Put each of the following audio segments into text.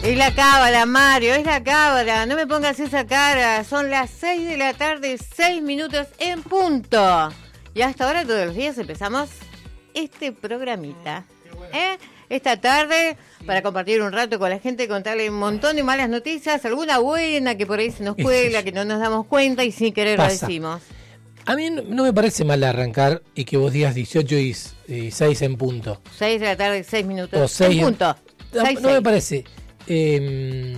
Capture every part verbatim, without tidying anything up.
Es la cábala, Mario, es la cábala. No me pongas esa cara. Son las seis de la tarde, seis minutos en punto. Y hasta ahora todos los días empezamos este programita. ¿Eh? Esta tarde, para compartir un rato con la gente, contarle un montón de malas noticias, alguna buena que por ahí se nos cuela, que no nos damos cuenta y sin querer Pasa. lo decimos. A mí no, no me parece mal arrancar y que vos digas dieciocho y seis en punto. seis de la tarde, seis minutos O seis en punto. No, seis, no seis. me parece. Eh,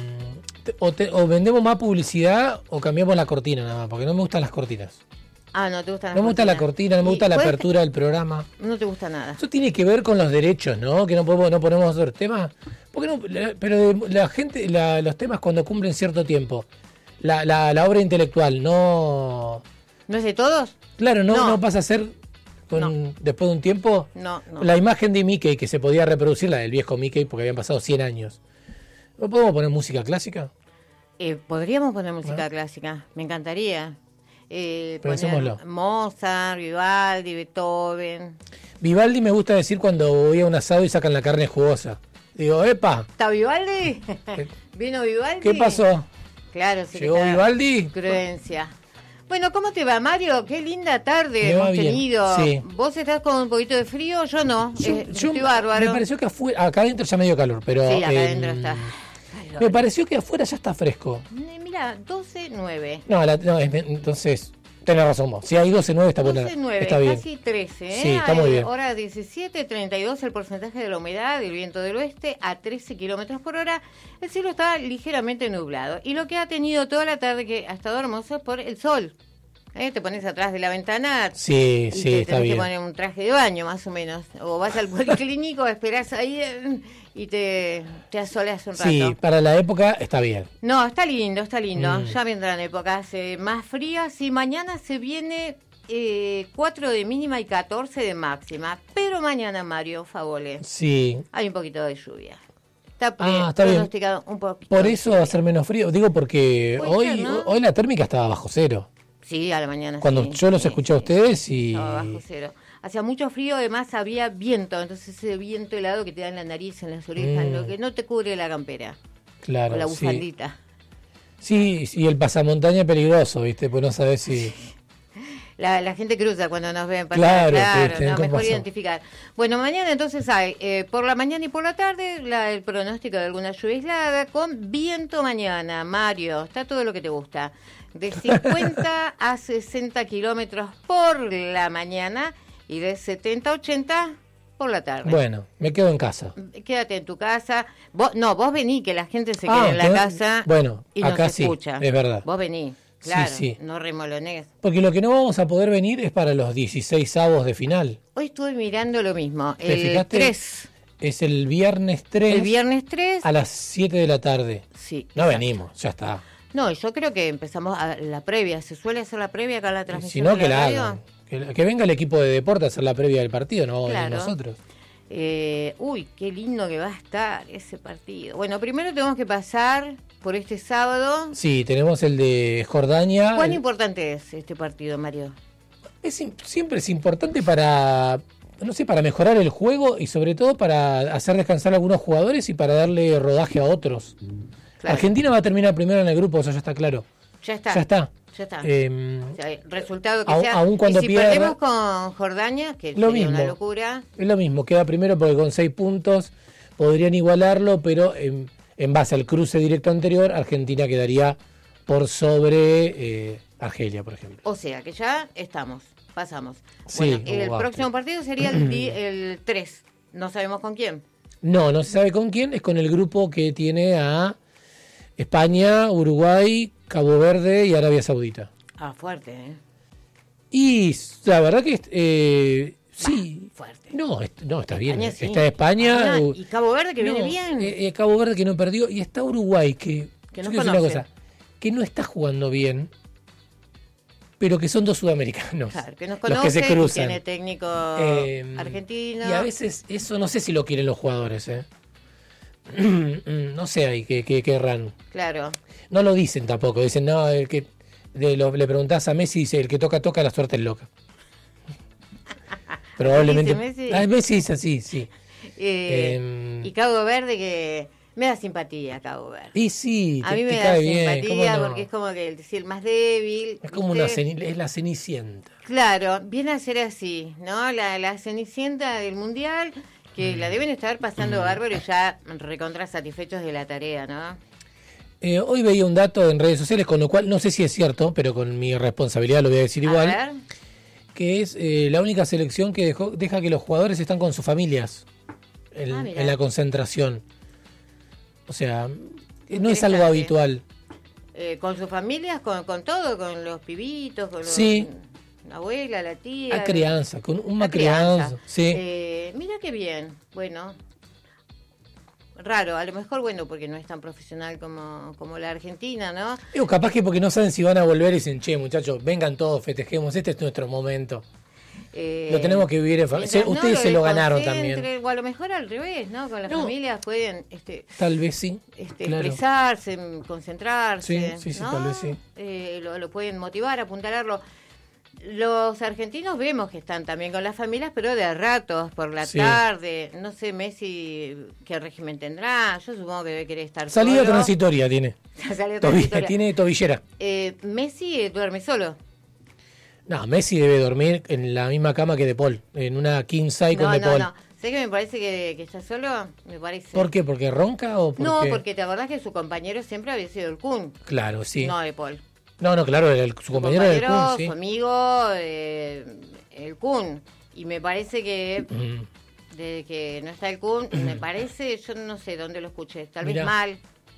o, te, o vendemos más publicidad o cambiamos la cortina nada más, porque no me gustan las cortinas. Ah, no te gustan las No me gusta la cortina, no me ¿Y gusta la puedes- apertura del programa. No te gusta nada. Eso tiene que ver con los derechos, ¿no? Que no podemos, no ponemos otros temas. ¿Por qué no? La- Pero de- la gente, la- los temas cuando cumplen cierto tiempo, la, la, la obra intelectual, no, ¿No es de todos? claro, no, No. no pasa a ser con, No. después de un tiempo. No, no. La imagen de Mickey que se podía reproducir, la del viejo Mickey, porque habían pasado cien años. ¿No podemos poner música clásica? Eh, Podríamos poner música ¿Ah? clásica, me encantaría. Eh, Pensémoslo. poner Mozart, Vivaldi, Beethoven. Vivaldi me gusta decir cuando voy a un asado y sacan la carne jugosa. Digo, epa, ¿Está Vivaldi? ¿Vino Vivaldi? ¿qué pasó? Claro, sí. que ¿Llegó está Vivaldi? Prudencia. Bueno, ¿cómo te va, Mario? Qué linda tarde Me va hemos bien, tenido. sí. ¿Vos estás con un poquito de frío? Yo no. Yo- Eh, yo- estoy bárbaro. Me pareció que afuera, acá adentro ya me dio calor, pero Sí, acá eh, adentro está. me pareció que afuera ya está fresco. Eh, Mira, doce nueve. No, la- no, es- entonces tenés razón vos. Si hay doce nueve está buena. doce nueve, Está bien. casi trece. ¿eh? Sí, está muy Hay bien. Hora diecisiete, treinta y dos el porcentaje de la humedad, el viento del oeste a trece kilómetros por hora. El cielo está ligeramente nublado. Y lo que ha tenido toda la tarde, que ha estado hermoso, es por el sol. ¿Eh? Te pones atrás de la ventana Sí, y sí, te está tenés bien. que poner un traje de baño, más o menos. O vas al policlínico, esperás ahí eh, y te, te asoleas un rato. Sí, para la época está bien. No, está lindo, está lindo. Mm. Ya vendrán épocas eh, más frías y mañana se viene eh, cuatro de mínima y catorce de máxima. Pero mañana, Mario Favole, Sí. hay un poquito de lluvia. Está, pre- Ah, está bien. pronosticado un poquito. Por de eso lluvia. va a ser menos frío. Digo porque Puede hoy, ser, ¿no? hoy la térmica estaba bajo cero. Sí, a la mañana. Cuando sí, yo los sí, escuché a sí. ustedes y... Estaba bajo cero. Hacía mucho frío, además había viento. Entonces ese viento helado que te da en la nariz, en las orejas, Mm. lo que no te cubre la campera. Claro, o la sí. bufandita. Sí, y el pasamontaña es peligroso, ¿viste? Pues no sabes si... La, la gente cruza cuando nos ven. Claro, claro, sí, tienen no, que mejor pasar. identificar. Bueno, mañana entonces hay, eh, por la mañana y por la tarde, la, el pronóstico de alguna lluvia aislada con viento mañana. Mario, está todo lo que te gusta. De cincuenta a sesenta kilómetros por la mañana y de setenta a ochenta por la tarde. Bueno, me quedo en casa. Quédate en tu casa. Vos, no, vos vení, que la gente se Ah, quede en la que- casa bueno, y acá nos sí, escucha. es verdad. Vos vení, claro, Sí, sí. no remolones. Porque lo que no vamos a poder venir es para los dieciséis avos de final. Hoy estuve mirando lo mismo. ¿Te El fijaste? tres. Es el viernes tres El viernes tres. a las siete de la tarde. Sí. No exacto. venimos, ya está. No, yo creo que empezamos a la previa. ¿Se suele hacer la previa acá en la Y transmisión? si no, de que la radio? hagan. Que, que venga el equipo de deporte a hacer la previa del partido, no vamos a venir Claro. nosotros. Eh, uy, qué lindo que va a estar ese partido. Bueno, primero tenemos que pasar por este sábado. Sí, tenemos el de Jordania. ¿Cuán El- importante es este partido, Mario? es, im- siempre es importante para, no sé, para mejorar el juego y sobre todo para hacer descansar a algunos jugadores y para darle rodaje a otros. Claro. Argentina va a terminar primero en el grupo, eso ya está claro. Ya está. Ya está. Ya está. Eh, O sea, resultado que aun- sea. aun cuando y si pierda- perdemos con Jordania, que Lo sería una mismo. locura. es lo mismo, queda primero porque con seis puntos podrían igualarlo, pero en, en base al cruce directo anterior, Argentina quedaría por sobre eh, Argelia, por ejemplo. O sea que ya estamos, pasamos. Sí, Bueno, el wow. próximo partido sería el, di- el tres. No sabemos con quién. No, no se sabe con quién, es con el grupo que tiene a España, Uruguay, Cabo Verde y Arabia Saudita. Ah, fuerte, ¿eh? Y la verdad que eh, sí, Fuerte. no, est- no está bien. España, sí. Está España, Ah, U- y Cabo Verde que no, viene bien. eh, eh, Cabo Verde que no perdió y está Uruguay que, Que yo no quiero decir conoce. una cosa, que no está jugando bien, pero que son dos sudamericanos Claro, que nos los conoce, que se y cruzan. tiene técnico Eh, argentino. Y a veces eso no sé si lo quieren los jugadores, ¿eh? No sé ahí qué qué querrán. Claro. No lo dicen tampoco, dicen, no, el que de lo- le preguntás a Messi, dice, el que toca, toca, la suerte es loca. Probablemente. ¿Dice Messi? Ah, Messi es así, sí. Eh, Em, y Cabo Verde que Me da simpatía Cabo Verde. Y sí, a te, mí me te da cae bien, simpatía ¿cómo no? porque es como que el, sí, el más débil. Es como ¿viste? una ceni- es la cenicienta. Claro, viene a ser así, ¿no? La, la cenicienta del mundial, que mm. la deben estar pasando mm. bárbaro y ya recontra satisfechos de la tarea, ¿no? Eh, hoy veía un dato en redes sociales, con lo cual no sé si es cierto, pero con mi responsabilidad lo voy a decir igual. A ver. Que es eh, la única selección que dejó, deja que los jugadores están con sus familias en, ah, en la concentración. O sea, no es algo habitual. Eh, ¿Con sus familias? Con, ¿Con todo? ¿Con los pibitos? Con los, sí. La abuela, la tía. La crianza, con una crianza. crianza. Sí. Eh, mira qué bien. Bueno, raro. A lo mejor, bueno, porque no es tan profesional como, como la Argentina, ¿no? Digo, capaz que porque no saben si van a volver y dicen, che, muchachos, vengan todos, festejemos. Este es nuestro momento. Eh, lo tenemos que vivir en familia. Ustedes no, se lo ganaron también. O a lo mejor al revés, ¿no? Con las no, familias pueden este, tal vez sí este, claro. expresarse, concentrarse. Sí, sí, sí, ¿no? tal vez sí. Eh, lo, lo pueden motivar, apuntalarlo. Los argentinos vemos que están también con las familias, pero de ratos, por la sí. tarde. No sé, Messi, qué régimen tendrá. Yo supongo que debe querer estar Salida solo. transitoria tiene. Salida transitoria. Tiene tobillera. Eh, Messi duerme solo. No, Messi debe dormir en la misma cama que De Paul, en una king size no, con De no, Paul. No, ¿sé que me parece que, que está solo? Me parece. ¿Por qué? ¿Porque ronca o porque...? No, porque te acordás que su compañero siempre había sido el Kun. Claro, sí. No De Paul. No, no, claro, el, su, su compañero, compañero era el Kun, sí. Su amigo, eh, el Kun. Y me parece que... Mm. Desde que no está el Kun, mm. me parece, yo no sé dónde lo escuché, tal Mirá. vez mal.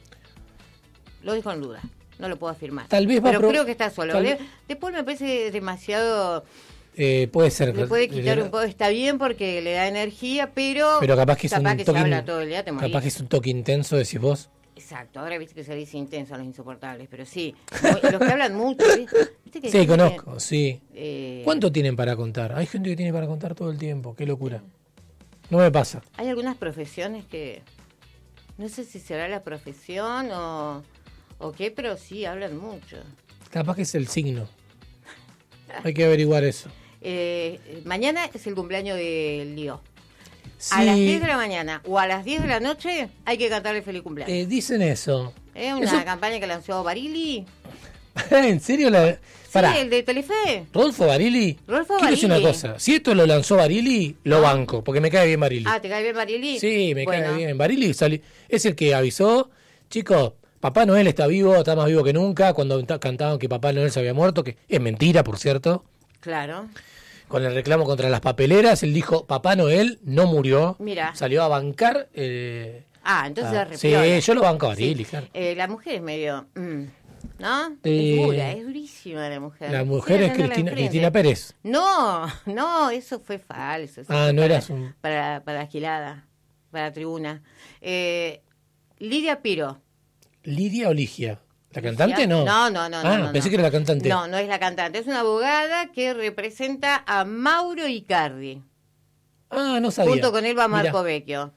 Lo dijo en duda. No lo puedo afirmar. Tal vez va Pero pro... creo que está solo. De, después me parece demasiado... Eh, puede ser. Le puede quitar un poco... Está bien porque le da energía, pero... Pero capaz que es capaz un que toque... se habla todo el día, te morís. Capaz que es un toque intenso, decís vos. Exacto. Ahora viste que se dice intenso a los insoportables, pero sí. Los que hablan mucho, ¿viste? Que sí, conozco, que, sí. Eh... ¿Cuánto tienen para contar? Hay gente que tiene para contar todo el tiempo. Qué locura. No me pasa. Hay algunas profesiones que... No sé si será la profesión o... ¿O qué? Pero sí, hablan mucho. Capaz que es el signo. Hay que averiguar eso. Eh, mañana es el cumpleaños de Lío. Sí. A las diez de la mañana o a las diez de la noche hay que cantarle feliz cumpleaños. Eh, dicen eso. Es una eso... campaña que lanzó Barili. ¿En serio? La... Pará. Sí, el de Telefe. ¿Rodolfo Barili? Rodolfo Quiero decir una cosa. Si esto lo lanzó Barili, lo ah. banco, porque me cae bien Barili. Ah, ¿te cae bien Barili? Sí, me bueno. cae bien. Barili sali... es el que avisó, chicos... Papá Noel está vivo, está más vivo que nunca, cuando cantaban que Papá Noel se había muerto, que es mentira, por cierto. Claro. Con el reclamo contra las papeleras, él dijo, Papá Noel no murió. Mira. Salió a bancar. Eh, ah, entonces a, la Sí, yo lo banco a Barili, sí. claro. Eh, la mujer es medio... Mm, ¿no? Eh, es dura, es durísima la mujer. La mujer es Cristina, Cristina Pérez. No, no, eso fue falso. Eso ah, fue no para, eras un... Para, para Gilada, para Tribuna. Eh, Lidia Piro. ¿Lidia o Ligia? ¿La cantante no? No, no, no. Ah, no, no, pensé no. que era la cantante. No, no es la cantante. Es una abogada que representa a Mauro Icardi. Ah, no sabía. Junto con Elba Marcovecchio.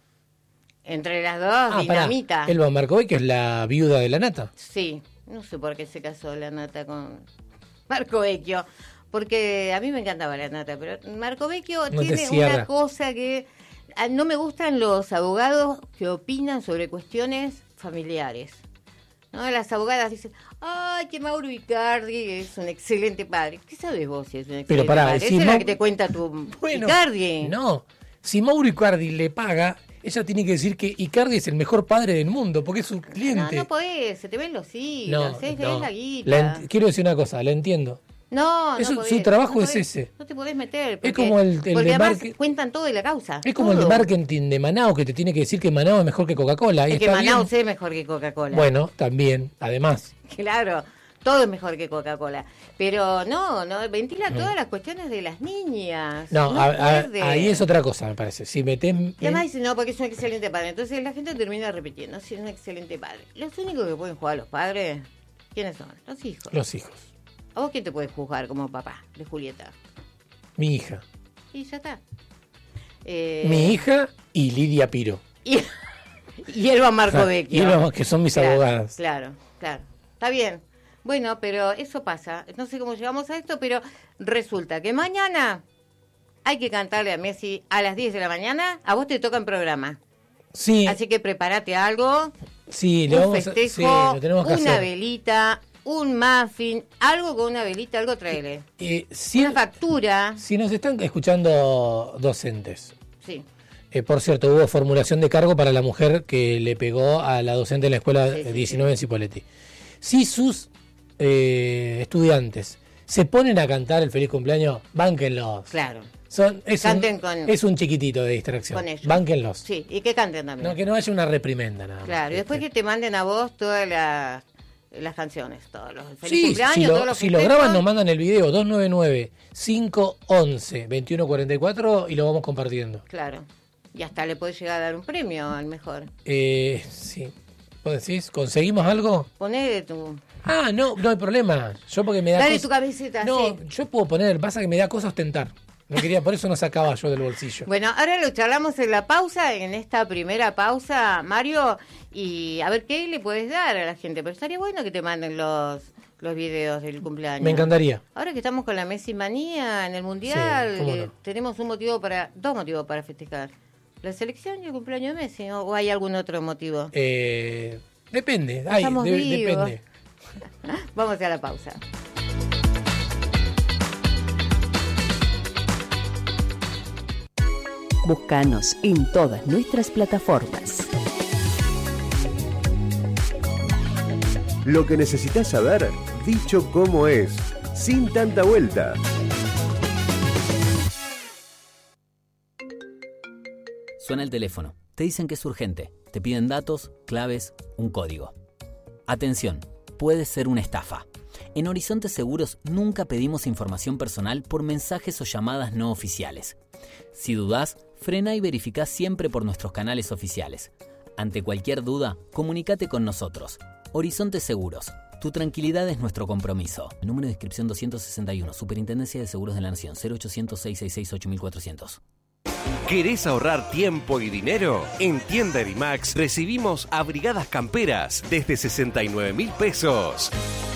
Entre las dos, ah, dinamita. Pará. Elba Marcovecchio es la viuda de la Nata. Sí. No sé por qué se casó la Nata con Marcovecchio. Porque a mí me encantaba la Nata, pero Marcovecchio no tiene una cosa que... No me gustan los abogados que opinan sobre cuestiones familiares. ¿No? Las abogadas dicen, ay, que Mauro Icardi es un excelente padre. ¿Qué sabes vos si es un excelente Pero pará, padre? Si Esa es Ma... la que te cuenta tu bueno, Icardi. No, si Mauro Icardi le paga, ella tiene que decir que Icardi es el mejor padre del mundo, porque es su cliente. No, no podés, se te ven los hilos, no, es, no. es la guita. La ent... Quiero decir una cosa, la entiendo. No, Eso, no podés, su trabajo no es podés, ese. No te podés meter. Porque, es como el, el porque de además marque... cuentan todo de la causa. Es como todo. el de marketing de Manao, que te tiene que decir que Manao es mejor que Coca-Cola. Es que Manao es mejor que Coca-Cola. Bueno, también, además. Claro, todo es mejor que Coca-Cola. Pero no, no ventila no. todas las cuestiones de las niñas. No, no a, a, ahí es otra cosa, me parece. Si metés... Y además dicen, no, porque es un excelente padre. Entonces la gente termina repitiendo, sí, es un excelente padre. Los únicos que pueden jugar los padres, ¿quiénes son? Los hijos. Los hijos. ¿A vos quién te puede juzgar como papá de Julieta? Mi hija. Y ya está. Eh... Mi hija y Lidia Piro. Y, y Elba Marcovecchio. Y Elba, que son mis claro, abogadas. Claro, claro. Está bien. Bueno, pero eso pasa. No sé cómo llegamos a esto, pero resulta que mañana hay que cantarle a Messi a las diez de la mañana. A vos te toca en programa. Sí. Así que prepárate algo. Sí, le un vamos festejo, a, sí, lo tenemos que una hacer. velita, un muffin, algo con una velita, algo tráele. Eh, si, una factura. Si nos están escuchando docentes. Sí. Eh, por cierto, hubo formulación de cargo para la mujer que le pegó a la docente en la escuela sí, sí, diecinueve sí. en Cipolletti. Si sus eh, estudiantes se ponen a cantar el feliz cumpleaños, bánquenlos. Claro. Son, es, Canten un, con, es un chiquitito de distracción. Con ellos. Bánquenlos. Sí, y que canten también. No, que no haya una reprimenda nada más. Claro, y después Este. que te manden a vos todas las, las canciones, todos los feliz Sí, cumpleaños, si lo, todos los si lo festejos. graban nos mandan el video dos nueve nueve, cinco uno uno, dos uno cuatro cuatro y lo vamos compartiendo. Claro. Y hasta le podés llegar a dar un premio al mejor. Eh, sí. ¿Vos decís? ¿Conseguimos algo? Poné de tu... Ah, no, no hay problema. Yo porque me da Dale cosa- tu camiseta, No, sí. yo puedo poner, pasa que me da cosa ostentar. No quería, por eso no sacaba yo del bolsillo. Bueno, ahora lo charlamos en la pausa, en esta primera pausa, Mario, y a ver qué le puedes dar a la gente. Pero estaría bueno que te manden los, los videos del cumpleaños. Me encantaría. Ahora que estamos con la Messi manía en el Mundial, Sí, cómo eh, no. tenemos un motivo para, dos motivos para festejar. La selección y el cumpleaños de Messi, ¿o, o hay algún otro motivo? Eh, depende, ay, Estamos de- vivos. depende. Vamos a la pausa. Búscanos en todas nuestras plataformas. Lo que necesitas saber, dicho como es, sin tanta vuelta. Suena el teléfono. Te dicen que es urgente. Te piden datos, claves, un código. Atención, puede ser una estafa. En Horizonte Seguros nunca pedimos información personal por mensajes o llamadas no oficiales. Si dudás, frena y verificá siempre por nuestros canales oficiales. Ante cualquier duda, comunícate con nosotros. Horizonte Seguros. Tu tranquilidad es nuestro compromiso. Número de inscripción doscientos sesenta y uno. Superintendencia de Seguros de la Nación. cero ochocientos, seiscientos sesenta y seis, ocho mil cuatrocientos. ¿Querés ahorrar tiempo y dinero? En Tienda Erimax recibimos abrigadas camperas desde sesenta y nueve mil pesos.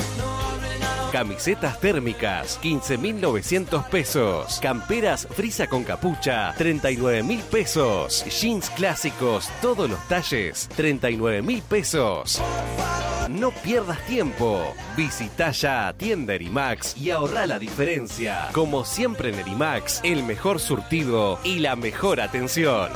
Camisetas térmicas, quince mil novecientos pesos. Camperas frisa con capucha, treinta y nueve mil pesos. Jeans clásicos, todos los talles, treinta y nueve mil pesos. No pierdas tiempo. Visita ya a Tienda Erimax y ahorra la diferencia. Como siempre en Erimax, el mejor surtido y la mejor atención.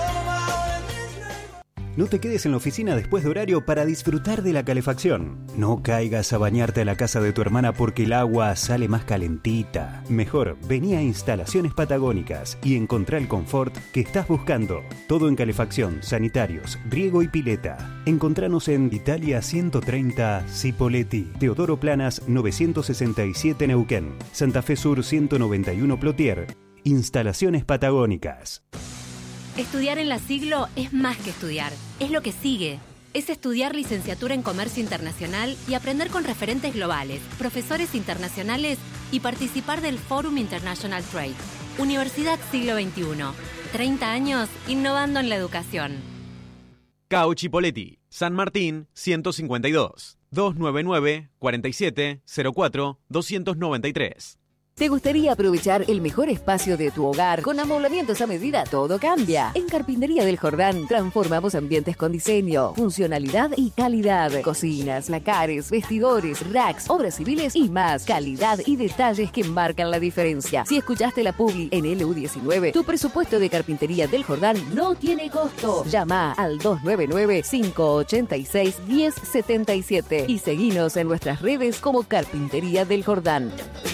No te quedes en la oficina después de horario para disfrutar de la calefacción. No caigas a bañarte a la casa de tu hermana porque el agua sale más calentita. Mejor, vení a Instalaciones Patagónicas y encontrá el confort que estás buscando. Todo en calefacción, sanitarios, riego y pileta. Encontranos en Italia ciento treinta, Cipolletti, Teodoro Planas novecientos sesenta y siete Neuquén, Santa Fe Sur ciento noventa y uno Plotier. Instalaciones Patagónicas. Estudiar en la Siglo es más que estudiar, es lo que sigue. Es estudiar licenciatura en Comercio Internacional y aprender con referentes globales, profesores internacionales y participar del Forum International Trade. Universidad Siglo veintiuno. treinta años innovando en la educación. C A U Cipolletti, San Martín ciento cincuenta y dos, doscientos noventa y nueve, cuarenta y siete, cero cuatro, doscientos noventa y tres. ¿Te gustaría aprovechar el mejor espacio de tu hogar? Con amoblamientos a medida todo cambia. En Carpintería del Jordán transformamos ambientes con diseño, funcionalidad y calidad. Cocinas, lacares, vestidores, racks, obras civiles y más. Calidad y detalles que marcan la diferencia. Si escuchaste la publi en L U diecinueve, tu presupuesto de Carpintería del Jordán no tiene costo. Llama al dos nueve nueve, cinco ocho seis, uno cero siete siete y seguinos en nuestras redes como Carpintería del Jordán.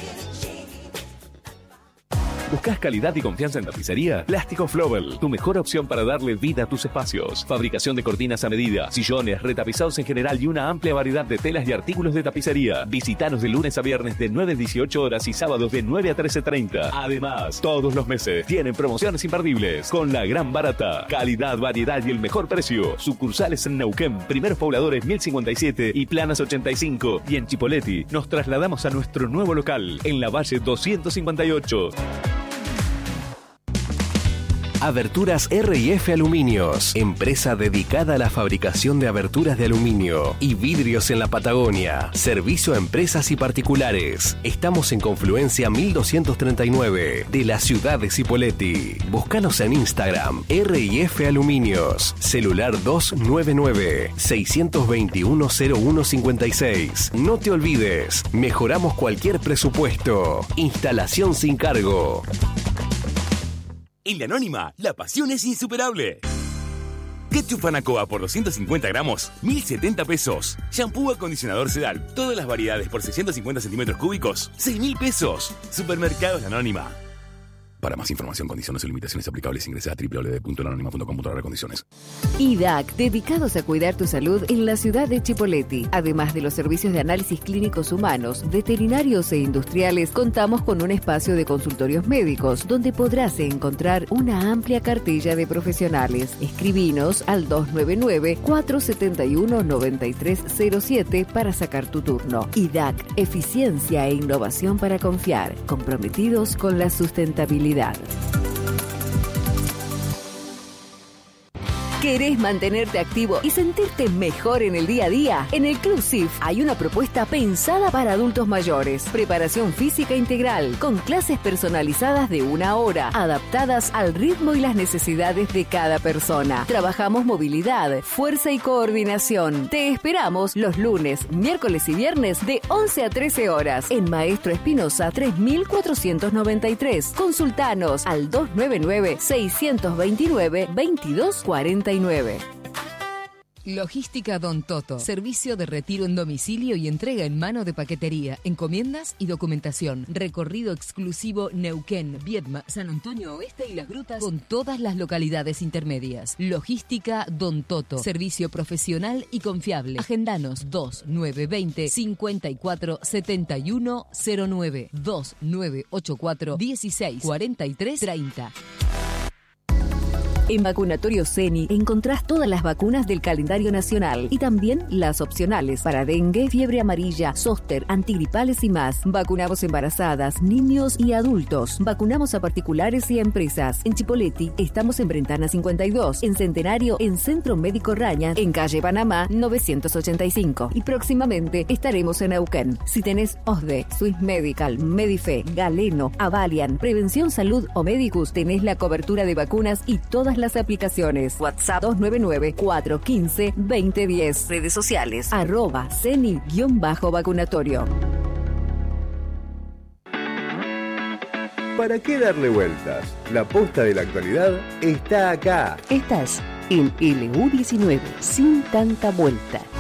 ¿Buscas calidad y confianza en tapicería? Plástico Flobel, tu mejor opción para darle vida a tus espacios. Fabricación de cortinas a medida, sillones, retapizados en general y una amplia variedad de telas y artículos de tapicería. Visítanos de lunes a viernes de nueve a dieciocho horas y sábados de nueve a trece treinta. Además, todos los meses tienen promociones imperdibles con la gran barata. Calidad, variedad y el mejor precio. Sucursales en Neuquén, Primeros Pobladores mil cincuenta y siete y Planas ochenta y cinco. Y en Cipolletti nos trasladamos a nuestro nuevo local en la Valle doscientos cincuenta y ocho. Aberturas R y F Aluminios, empresa dedicada a la fabricación de aberturas de aluminio y vidrios en la Patagonia. Servicio a empresas y particulares. Estamos en Confluencia mil doscientos treinta y nueve de la ciudad de Cipolletti. Búscanos en Instagram, R y F Aluminios. Celular dos nueve nueve, seis dos uno, cero uno cinco seis. No te olvides, mejoramos cualquier presupuesto. Instalación sin cargo. En La Anónima, la pasión es insuperable. Ketchup Anacoa por doscientos cincuenta gramos, mil setenta pesos. Shampoo acondicionador Sedal, todas las variedades por seiscientos cincuenta centímetros cúbicos, seis mil pesos. Supermercados La Anónima. Para más información, condiciones y limitaciones aplicables, ingresa a doble u doble u doble u punto la anónima punto com punto a r condiciones. I D A C, dedicados a cuidar tu salud en la ciudad de Chipolletti. Además de los servicios de análisis clínicos humanos, veterinarios e industriales, contamos con un espacio de consultorios médicos, donde podrás encontrar una amplia cartilla de profesionales. Escribinos al dos nueve nueve, cuatro siete uno, nueve tres cero siete para sacar tu turno. I D A C, eficiencia e innovación para confiar, comprometidos con la sustentabilidad. ¿Querés mantenerte activo y sentirte mejor en el día a día? En el Club S I F hay una propuesta pensada para adultos mayores. Preparación física integral, con clases personalizadas de una hora, adaptadas al ritmo y las necesidades de cada persona. Trabajamos movilidad, fuerza y coordinación. Te esperamos los lunes, miércoles y viernes de once a trece horas en Maestro Espinosa tres mil cuatrocientos noventa y tres. Consultanos al dos nueve nueve, seis dos nueve, veintidós cuarenta y nueve. Logística Don Toto. Servicio de retiro en domicilio y entrega en mano de paquetería, encomiendas y documentación. Recorrido exclusivo Neuquén, Viedma, San Antonio Oeste y Las Grutas con todas las localidades intermedias. Logística Don Toto. Servicio profesional y confiable. Agendanos dos nueve dos cero, cinco cuatro siete uno cero nueve, dos nueve ocho cuatro, dieciséis cuarenta y tres treinta. En Vacunatorio Ceni encontrás todas las vacunas del calendario nacional y también las opcionales para dengue, fiebre amarilla, zóster, antigripales y más. Vacunamos embarazadas, niños y adultos. Vacunamos a particulares y a empresas. En Chipolletti estamos en Brentana cincuenta y dos, en Centenario, en Centro Médico Raña, en Calle Panamá novecientos ochenta y cinco. Y próximamente estaremos en Neuquén. Si tenés O S D E, Swiss Medical, Medife, Galeno, Avalian, Prevención Salud o Medicus, tenés la cobertura de vacunas y todas las aplicaciones. WhatsApp dos nueve nueve, cuatro uno cinco, dos cero uno cero. Redes sociales arroba ceni-vacunatorio. ¿Para qué darle vueltas? La posta de la actualidad está acá. Estás en L U diecinueve, sin tanta vuelta.